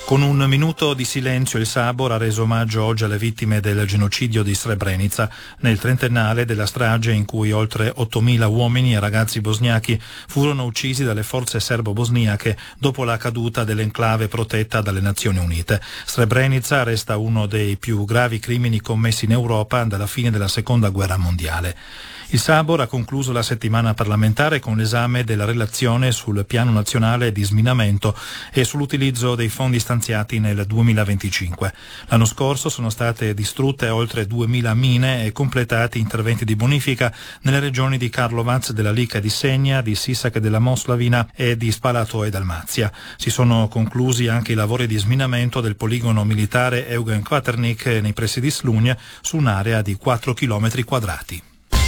Con un minuto di silenzio il Sabor ha reso omaggio oggi alle vittime del genocidio di Srebrenica, nel trentennale della strage in cui oltre 8.000 uomini e ragazzi bosniachi furono uccisi dalle forze serbo-bosniache dopo la caduta dell'enclave protetta dalle Nazioni Unite. Srebrenica resta uno dei più gravi crimini commessi in Europa dalla fine della Seconda Guerra Mondiale. Il Sabor ha concluso la settimana parlamentare con l'esame della relazione sul piano nazionale di sminamento e sull'utilizzo dei fondi stanziati nel 2025. L'anno scorso sono state distrutte oltre 2.000 mine e completati interventi di bonifica nelle regioni di Karlovac, della Lika e di Segna, di Sisak e della Moslavina e di Spalato e Dalmazia. Si sono conclusi anche i lavori di sminamento del poligono militare Eugen Kvaternik nei pressi di Slunj su un'area di 4 km quadrati.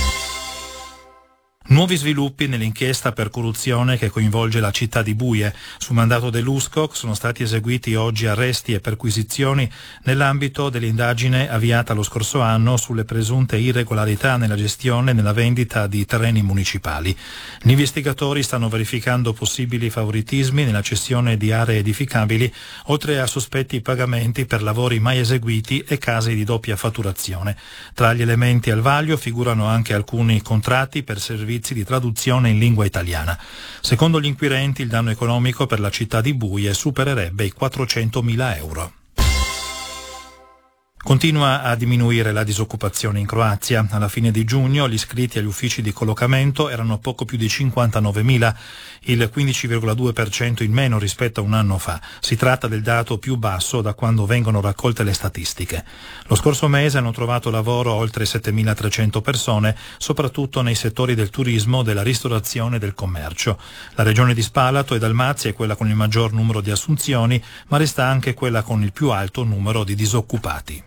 Nuovi sviluppi nell'inchiesta per corruzione che coinvolge la città di Buje. Su mandato dell'Uskok sono stati eseguiti oggi arresti e perquisizioni nell'ambito dell'indagine avviata lo scorso anno sulle presunte irregolarità nella gestione e nella vendita di terreni municipali. Gli investigatori stanno verificando possibili favoritismi nella cessione di aree edificabili, oltre a sospetti pagamenti per lavori mai eseguiti e casi di doppia fatturazione. Tra gli elementi al vaglio figurano anche alcuni contratti per servizi di traduzione in lingua italiana. Secondo gli inquirenti il danno economico per la città di Buje supererebbe i 400.000 euro. Continua a diminuire la disoccupazione in Croazia. Alla fine di giugno gli iscritti agli uffici di collocamento erano poco più di 59.000, il 15,2% in meno rispetto a un anno fa. Si tratta del dato più basso da quando vengono raccolte le statistiche. Lo scorso mese hanno trovato lavoro oltre 7.300 persone, soprattutto nei settori del turismo, della ristorazione e del commercio. La regione di Spalato e Dalmazia è quella con il maggior numero di assunzioni, ma resta anche quella con il più alto numero di disoccupati.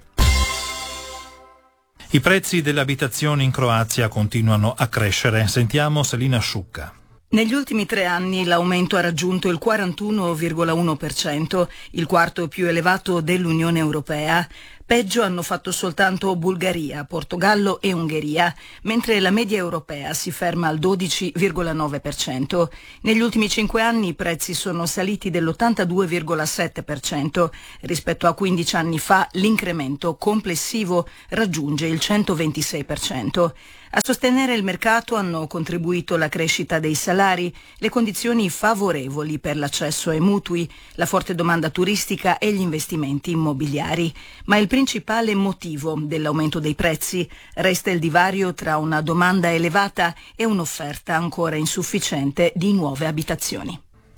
I prezzi delle abitazioni in Croazia continuano a crescere. Sentiamo Selina Sciucca. Negli ultimi 3 anni l'aumento ha raggiunto il 41,1%, il quarto più elevato dell'Unione Europea. Peggio hanno fatto soltanto Bulgaria, Portogallo e Ungheria, mentre la media europea si ferma al 12,9%. Negli ultimi 5 anni i prezzi sono saliti dell'82,7%. Rispetto a 15 anni fa l'incremento complessivo raggiunge il 126%. A sostenere il mercato hanno contribuito la crescita dei salari, le condizioni favorevoli per l'accesso ai mutui, la forte domanda turistica e gli investimenti immobiliari. Ma il principale motivo dell'aumento dei prezzi resta il divario tra una domanda elevata e un'offerta ancora insufficiente di nuove abitazioni.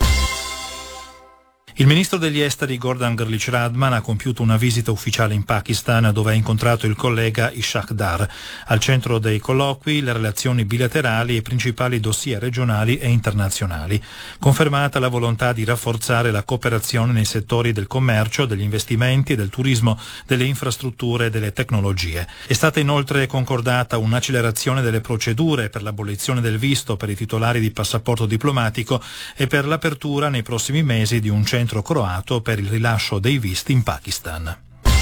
Il ministro degli esteri Gordan Grlić Radman ha compiuto una visita ufficiale in Pakistan dove ha incontrato il collega Ishaq Dar. Al centro dei colloqui le relazioni bilaterali e i principali dossier regionali e internazionali. Confermata la volontà di rafforzare la cooperazione nei settori del commercio, degli investimenti, del turismo, delle infrastrutture e delle tecnologie. È stata inoltre concordata un'accelerazione delle procedure per l'abolizione del visto per i titolari di passaporto diplomatico e per l'apertura nei prossimi mesi di un centro croato per il rilascio dei visti in Pakistan.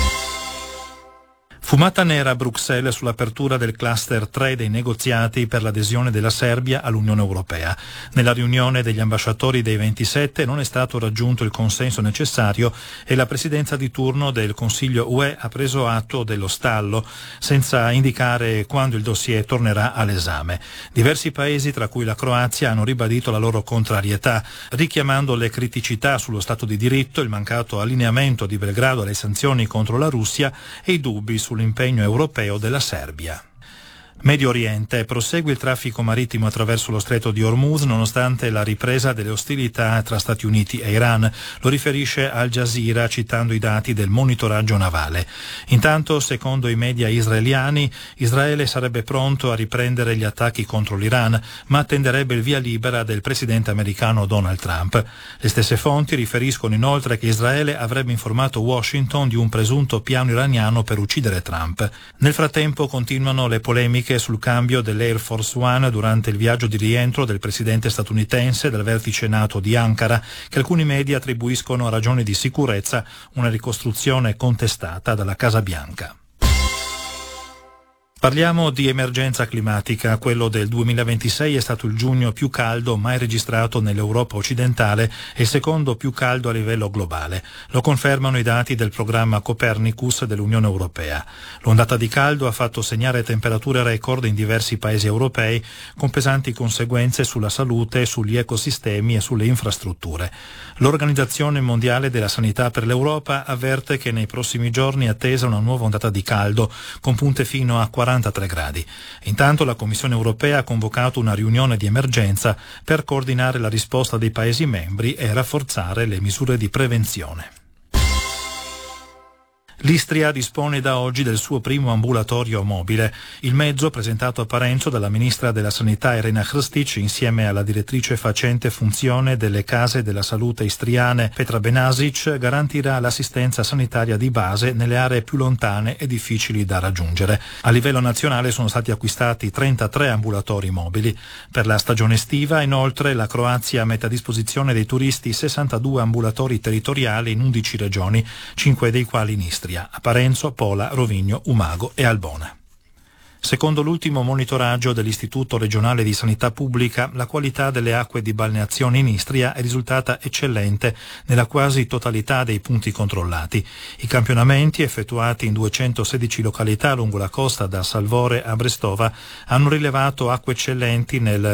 Fumata nera a Bruxelles sull'apertura del cluster 3 dei negoziati per l'adesione della Serbia all'Unione Europea. Nella riunione degli ambasciatori dei 27 non è stato raggiunto il consenso necessario e la presidenza di turno del Consiglio UE ha preso atto dello stallo, senza indicare quando il dossier tornerà all'esame. Diversi paesi, tra cui la Croazia, hanno ribadito la loro contrarietà, richiamando le criticità sullo Stato di diritto, il mancato allineamento di Belgrado alle sanzioni contro la Russia e i dubbi sull'impegno europeo della Serbia. Medio Oriente. Prosegue il traffico marittimo attraverso lo stretto di Hormuz nonostante la ripresa delle ostilità tra Stati Uniti e Iran. Lo riferisce Al Jazeera citando i dati del monitoraggio navale. Intanto, secondo i media israeliani, Israele sarebbe pronto a riprendere gli attacchi contro l'Iran, ma attenderebbe il via libera del presidente americano Donald Trump. Le stesse fonti riferiscono inoltre che Israele avrebbe informato Washington di un presunto piano iraniano per uccidere Trump. Nel frattempo continuano le polemiche sul cambio dell'Air Force One durante il viaggio di rientro del presidente statunitense dal vertice NATO di Ankara, che alcuni media attribuiscono a ragioni di sicurezza, una ricostruzione contestata dalla Casa Bianca. Parliamo di emergenza climatica. Quello del 2026 è stato il giugno più caldo mai registrato nell'Europa occidentale e il secondo più caldo a livello globale. Lo confermano i dati del programma Copernicus dell'Unione Europea. L'ondata di caldo ha fatto segnare temperature record in diversi paesi europei, con pesanti conseguenze sulla salute, sugli ecosistemi e sulle infrastrutture. L'Organizzazione Mondiale della Sanità per l'Europa avverte che nei prossimi giorni è attesa una nuova ondata di caldo, con punte fino a 43 gradi. Intanto la Commissione europea ha convocato una riunione di emergenza per coordinare la risposta dei Paesi membri e rafforzare le misure di prevenzione. L'Istria dispone da oggi del suo primo ambulatorio mobile. Il mezzo, presentato a Parenzo dalla ministra della Sanità Irena Hrstić insieme alla direttrice facente funzione delle case della salute istriane Petra Benasic, garantirà l'assistenza sanitaria di base nelle aree più lontane e difficili da raggiungere. A livello nazionale sono stati acquistati 33 ambulatori mobili. Per la stagione estiva, inoltre, la Croazia mette a disposizione dei turisti 62 ambulatori territoriali in 11 regioni, 5 dei quali in Istria, a Parenzo, Pola, Rovigno, Umago e Albona. Secondo l'ultimo monitoraggio dell'Istituto regionale di sanità pubblica, la qualità delle acque di balneazione in Istria è risultata eccellente nella quasi totalità dei punti controllati. I campionamenti, effettuati in 216 località lungo la costa da Salvore a Brestova, hanno rilevato acque eccellenti nel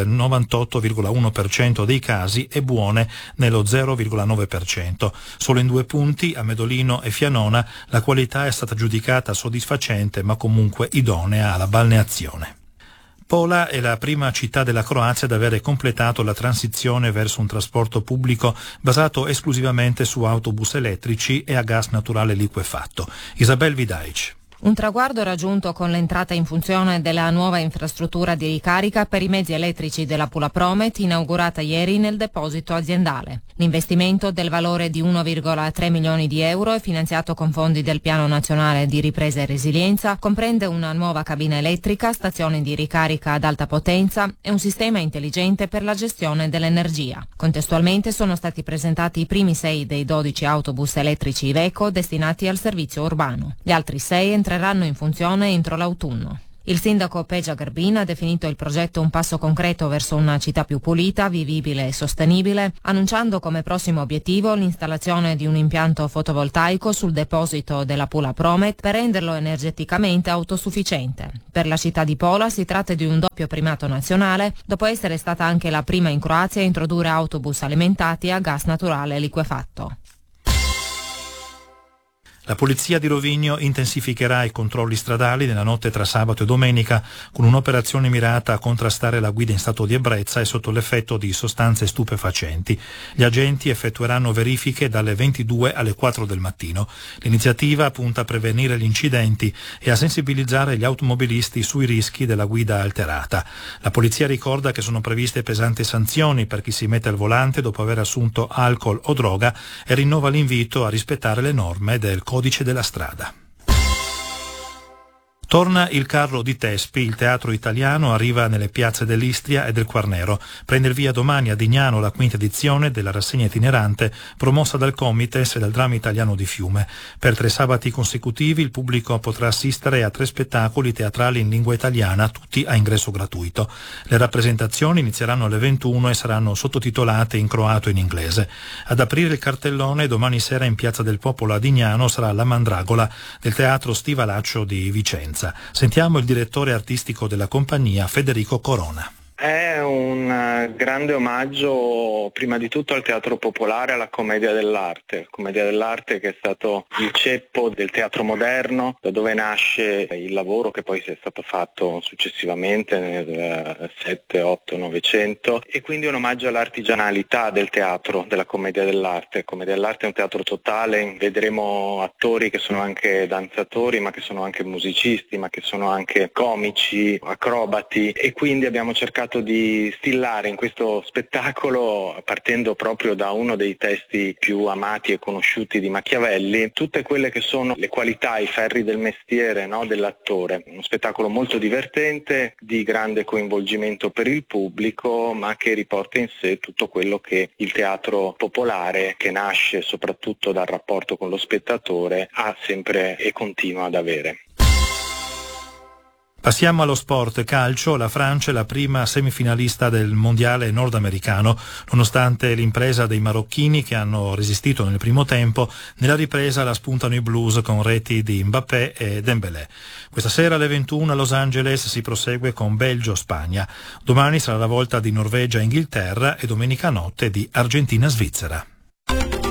98,1% dei casi e buone nello 0,9%. Solo in 2 punti, a Medolino e Fianona, la qualità è stata giudicata soddisfacente ma comunque idonea alla balneazione. Pola è la prima città della Croazia ad avere completato la transizione verso un trasporto pubblico basato esclusivamente su autobus elettrici e a gas naturale liquefatto. Isabel Vidaic. Un traguardo raggiunto con l'entrata in funzione della nuova infrastruttura di ricarica per i mezzi elettrici della Pula Promet, inaugurata ieri nel deposito aziendale. L'investimento del valore di 1,3 milioni di euro è finanziato con fondi del Piano Nazionale di Ripresa e Resilienza, comprende una nuova cabina elettrica, stazione di ricarica ad alta potenza e un sistema intelligente per la gestione dell'energia. Contestualmente sono stati presentati i primi 6 dei 12 autobus elettrici Iveco destinati al servizio urbano. Gli altri 6 entreranno in funzione entro l'autunno. Il sindaco Peja Grbin ha definito il progetto un passo concreto verso una città più pulita, vivibile e sostenibile, annunciando come prossimo obiettivo l'installazione di un impianto fotovoltaico sul deposito della Pula Promet per renderlo energeticamente autosufficiente. Per la città di Pola si tratta di un doppio primato nazionale, dopo essere stata anche la prima in Croazia a introdurre autobus alimentati a gas naturale liquefatto. La polizia di Rovigno intensificherà i controlli stradali nella notte tra sabato e domenica con un'operazione mirata a contrastare la guida in stato di ebbrezza e sotto l'effetto di sostanze stupefacenti. Gli agenti effettueranno verifiche dalle 22 alle 4 del mattino. L'iniziativa punta a prevenire gli incidenti e a sensibilizzare gli automobilisti sui rischi della guida alterata. La polizia ricorda che sono previste pesanti sanzioni per chi si mette al volante dopo aver assunto alcol o droga e rinnova l'invito a rispettare le norme del codice della strada. Torna il carro di Tespi, il teatro italiano arriva nelle piazze dell'Istria e del Quarnero. Prende il via domani a Dignano la quinta edizione della rassegna itinerante promossa dal Comites e dal Dramma Italiano di Fiume. Per 3 sabati consecutivi il pubblico potrà assistere a 3 spettacoli teatrali in lingua italiana, tutti a ingresso gratuito. Le rappresentazioni inizieranno alle 21 e saranno sottotitolate in croato e in inglese. Ad aprire il cartellone domani sera in Piazza del Popolo a Dignano sarà La Mandragola del Teatro Stivalaccio di Vicenza. Sentiamo il direttore artistico della compagnia, Federico Corona. È un grande omaggio prima di tutto al teatro popolare, alla commedia dell'arte. Commedia dell'arte che è stato il ceppo del teatro moderno, da dove nasce il lavoro che poi è stato fatto successivamente nel 7, 8, 900 e quindi un omaggio all'artigianalità del teatro, della commedia dell'arte. Commedia dell'arte è un teatro totale, vedremo attori che sono anche danzatori, ma che sono anche musicisti, ma che sono anche comici, acrobati e quindi abbiamo cercato di stillare in questo spettacolo, partendo proprio da uno dei testi più amati e conosciuti di Machiavelli, tutte quelle che sono le qualità, i ferri del mestiere, no, dell'attore. Uno spettacolo molto divertente, di grande coinvolgimento per il pubblico, ma che riporta in sé tutto quello che il teatro popolare, che nasce soprattutto dal rapporto con lo spettatore, ha sempre e continua ad avere. Passiamo allo sport calcio. La Francia è la prima semifinalista del mondiale nordamericano, nonostante l'impresa dei marocchini che hanno resistito nel primo tempo. Nella ripresa la spuntano i blues con reti di Mbappé e Dembélé. Questa sera alle 21 a Los Angeles si prosegue con Belgio-Spagna. Domani sarà la volta di Norvegia-Inghilterra e domenica notte di Argentina-Svizzera.